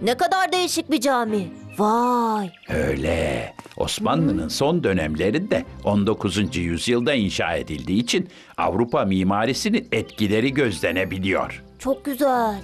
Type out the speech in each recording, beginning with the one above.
Ne kadar değişik bir cami. Vay. Öyle. Osmanlı'nın son dönemlerinde 19. yüzyılda inşa edildiği için Avrupa mimarisinin etkileri gözlenebiliyor. Çok güzel.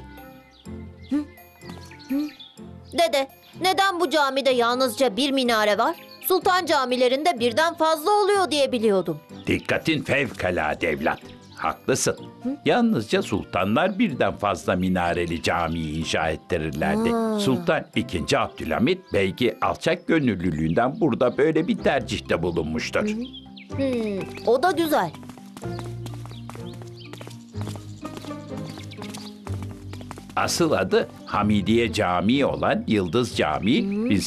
Dede, neden bu camide yalnızca bir minare var? Sultan camilerinde birden fazla oluyor diye biliyordum. Dikkatin fevkalade evlat. Haklısın. Yalnızca sultanlar birden fazla minareli camiyi inşa ettirirlerdi. Sultan II. Abdülhamit belki alçak gönüllülüğünden burada böyle bir tercihte bulunmuştur. O da güzel. Asıl adı Hamidiye Camii olan Yıldız Camii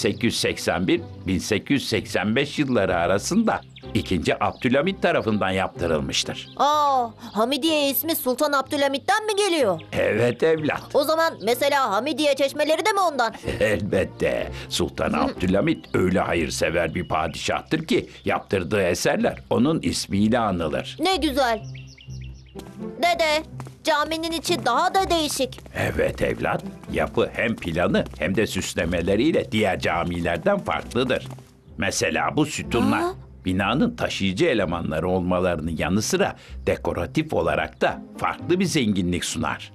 1881-1885 yılları arasında II. Abdülhamit tarafından yaptırılmıştır. Hamidiye ismi Sultan Abdülhamit'ten mi geliyor? Evet evlat. O zaman mesela Hamidiye çeşmeleri de mi ondan? Elbette. Sultan Abdülhamit öyle hayırsever bir padişahtır ki yaptırdığı eserler onun ismiyle anılır. Ne güzel. Dede, caminin içi daha da değişik. Evet evlat. Yapı hem planı hem de süslemeleriyle diğer camilerden farklıdır. Mesela bu sütunlar binanın taşıyıcı elemanları olmalarının yanı sıra dekoratif olarak da farklı bir zenginlik sunar.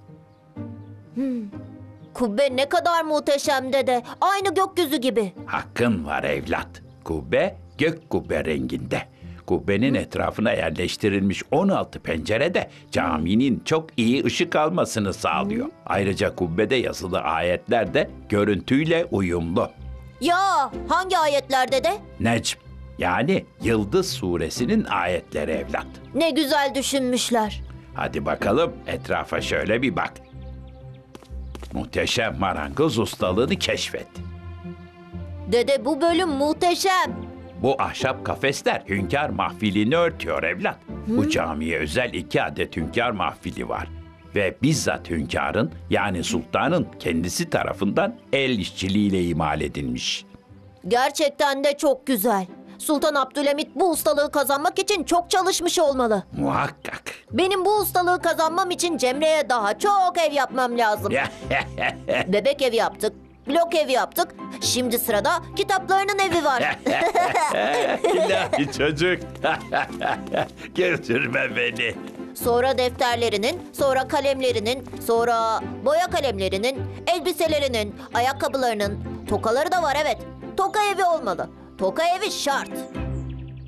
Kubbe ne kadar muhteşem dede. Aynı gökyüzü gibi. Hakkın var evlat. Kubbe gök kubbe renginde. Kubbenin etrafına yerleştirilmiş 16 pencere de caminin çok iyi ışık almasını sağlıyor. Ayrıca kubbede yazılı ayetler de görüntüyle uyumlu. Ya hangi ayetler dede? Necm yani Yıldız suresinin ayetleri evlat. Ne güzel düşünmüşler. Hadi bakalım etrafa şöyle bir bak. Muhteşem marangoz ustalığını keşfet. Dede bu bölüm muhteşem. Bu ahşap kafesler hünkâr mahfilini örtüyor evlat. Bu camiye özel 2 adet hünkâr mahfili var. Ve bizzat hünkârın yani sultanın kendisi tarafından el işçiliğiyle imal edilmiş. Gerçekten de çok güzel. Sultan Abdülhamit bu ustalığı kazanmak için çok çalışmış olmalı. Muhakkak. Benim bu ustalığı kazanmam için Cemre'ye daha çok ev yapmam lazım. Bebek evi yaptık, blok evi yaptık. Şimdi sırada kitaplarının evi var. İlahi çocuk. Götürme beni. Sonra defterlerinin, sonra kalemlerinin, sonra boya kalemlerinin, elbiselerinin, ayakkabılarının, tokaları da var evet. Toka evi olmalı. Toka evi şart.